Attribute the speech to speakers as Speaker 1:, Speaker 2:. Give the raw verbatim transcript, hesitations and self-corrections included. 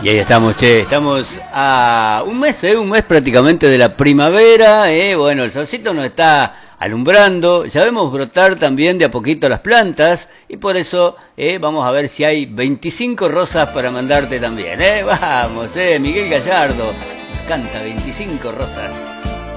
Speaker 1: Y ahí estamos, che, estamos a un mes, eh, un mes prácticamente de la primavera, eh, bueno, el solcito nos está alumbrando, ya vemos brotar también de a poquito las plantas, y por eso eh, vamos a ver si hay veinticinco rosas para mandarte también, eh, vamos, eh, Miguel Gallardo, nos canta veinticinco rosas.